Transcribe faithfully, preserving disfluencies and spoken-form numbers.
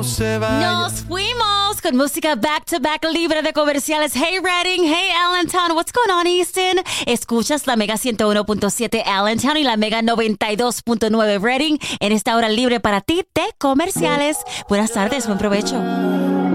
se vaya. Nos fuimos con música back to back libre de comerciales. Hey Redding, hey Allentown, what's going on Easton? Escuchas la Mega ciento uno punto siete Allentown y la Mega noventa y dos punto nueve Redding en esta hora libre para ti de comerciales. Buenas tardes, buen provecho.